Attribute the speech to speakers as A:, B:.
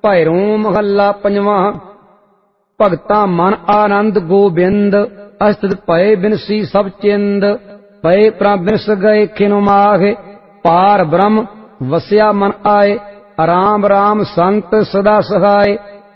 A: ਭੈਰੋਂ ਮਹੱਲਾ ਪੰਜਵਾਂ। ਭਗਤਾਂ ਮਨ ਆਨੰਦ ਗੋਬਿੰਦ, ਅਸਤਿ ਭਏ ਬਿਨਸੀ ਸਭ ਚਿੰਦ। ਪਏ ਪ੍ਰਭ ਬਿਨਸ ਗਏ ਖਿਨ ਮਾਘ, ਪਾਰ ਬ੍ਰਹਮ ਵਸਿਆ ਮਨ ਆਏ। ਰਾਮ ਰਾਮ ਸੰਤ ਸਦਾ ਸਹਾਏ,